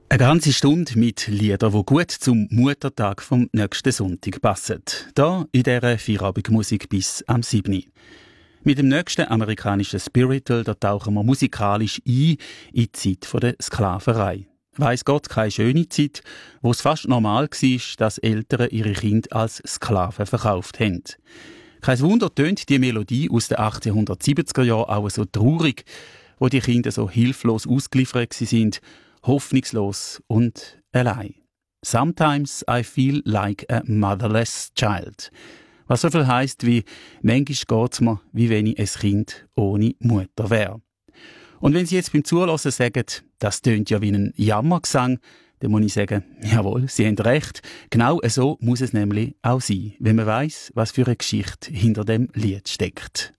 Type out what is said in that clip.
Eine ganze Stunde mit Liedern, die gut zum Muttertag vom nächsten Sonntag passen. Da in dieser Feierabendmusik bis am 7. Mit dem nächsten amerikanischen Spiritual, da tauchen wir musikalisch ein in die Zeit der Sklaverei. Weiss Gott, keine schöne Zeit, wo es fast normal war, dass Eltern ihre Kinder als Sklaven verkauft haben. Kein Wunder tönt die Melodie aus den 1870er Jahren auch so traurig, wo die Kinder so hilflos ausgeliefert sind, hoffnungslos und allein. Sometimes I feel like a motherless child. Was so viel heisst wie, manchmal geht's mir, wie wenn ich ein Kind ohne Mutter wäre. Und wenn Sie jetzt beim Zuhören sagen, das tönt ja wie ein Jammergesang, dann muss ich sagen, jawohl, Sie haben recht. Genau so muss es nämlich auch sein, wenn man weiss, was für eine Geschichte hinter dem Lied steckt.